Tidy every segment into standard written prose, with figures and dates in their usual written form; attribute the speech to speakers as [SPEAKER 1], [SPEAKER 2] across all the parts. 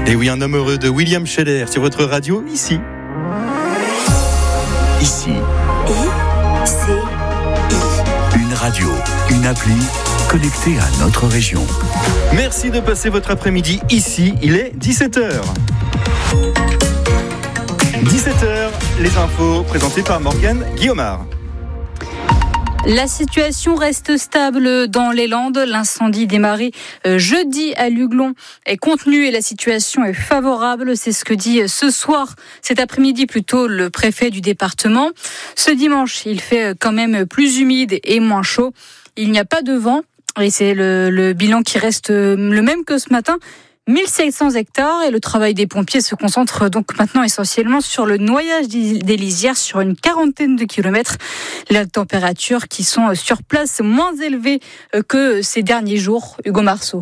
[SPEAKER 1] Et oui, un homme heureux de William Scheller sur votre radio, ici.
[SPEAKER 2] Ici.
[SPEAKER 3] I-C-I.
[SPEAKER 2] Une radio, une appli connectée à notre région.
[SPEAKER 1] Merci de passer votre après-midi ici. Il est 17h. 17h, les infos présentées par Morgane Guillaumard.
[SPEAKER 4] La situation reste stable dans les Landes. L'incendie démarré jeudi à Luglon est contenu et la situation est favorable. C'est ce que dit ce soir, cet après-midi plutôt, le préfet du département. Ce dimanche, il fait quand même plus humide et moins chaud. Il n'y a pas de vent et c'est le bilan qui reste le même que ce matin. 1700 hectares et le travail des pompiers se concentre donc maintenant essentiellement sur le noyage des lisières sur une quarantaine de kilomètres. Les températures qui sont sur place moins élevées que ces derniers jours. Hugo Marceau.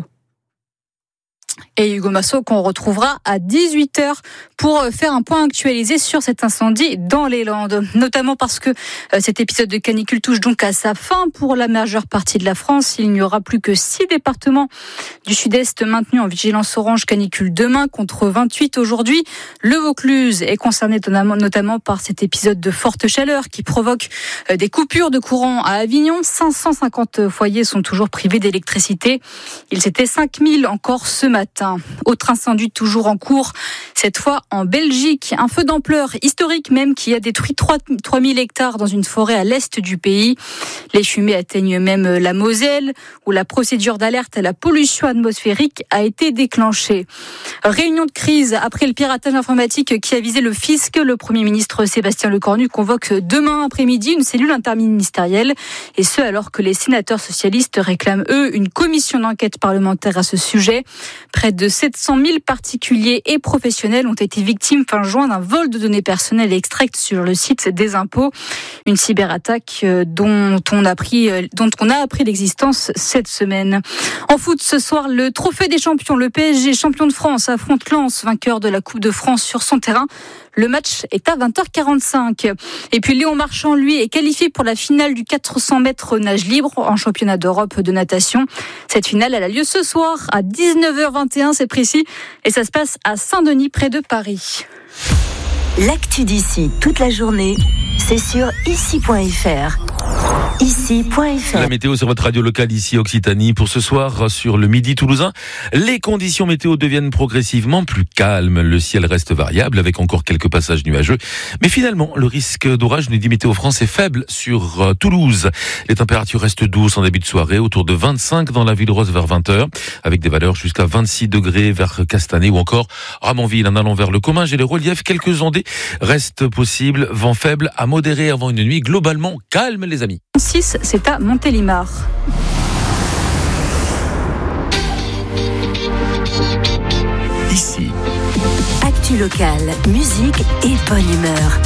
[SPEAKER 4] Et Hugo Marceau qu'on retrouvera à 18h pour faire un point actualisé sur cet incendie dans les Landes. Notamment parce que cet épisode de canicule touche donc à sa fin pour la majeure partie de la France. Il n'y aura plus que 6 départements du sud-est maintenus en vigilance orange canicule demain contre 28 aujourd'hui. Le Vaucluse est concerné notamment par cet épisode de forte chaleur qui provoque des coupures de courant à Avignon. 550 foyers sont toujours privés d'électricité. Ils étaient 5000 encore ce matin. Autre incendie toujours en cours, cette fois en Belgique. Un feu d'ampleur historique même qui a détruit 3000 hectares dans une forêt à l'est du pays. Les fumées atteignent même la Moselle où la procédure d'alerte à la pollution atmosphérique a été déclenchée. Réunion de crise après le piratage informatique qui a visé le fisc. Le Premier ministre Sébastien Lecornu convoque demain après-midi une cellule interministérielle et ce alors que les sénateurs socialistes réclament eux une commission d'enquête parlementaire à ce sujet. Près de 700 000 particuliers et professionnels ont été victimes fin juin d'un vol de données personnelles extraites sur le site des impôts. Une cyberattaque dont on a appris l'existence cette semaine. En foot, ce soir, le trophée des champions. Le PSG, champion de France, affronte Lens, vainqueur de la Coupe de France sur son terrain. Le match est à 20h45. Et puis Léon Marchand, lui, est qualifié pour la finale du 400 mètres nage libre en championnat d'Europe de natation. Cette finale, elle a lieu ce soir à 19h21, c'est précis. Et ça se passe à Saint-Denis, près de Paris.
[SPEAKER 3] L'actu d'ici toute la journée, c'est sur ici.fr. Ici.fr.
[SPEAKER 5] La météo sur votre radio locale ici Occitanie. Pour ce soir sur le midi toulousain, les conditions météo deviennent progressivement plus calmes. Le ciel reste variable avec encore quelques passages nuageux. Mais finalement, le risque d'orage, nous dit Météo France, est faible sur Toulouse. Les températures restent douces en début de soirée, autour de 25 dans la ville rose vers 20h, avec des valeurs jusqu'à 26 degrés vers Castanet ou encore Ramonville. En allant vers le Comminges et les reliefs, quelques ondées restent possibles. Vent faible à modéré avant une nuit globalement calme, les amis.
[SPEAKER 4] 6, c'est à Montélimar.
[SPEAKER 2] Ici.
[SPEAKER 3] Actu locale, musique et bonne humeur.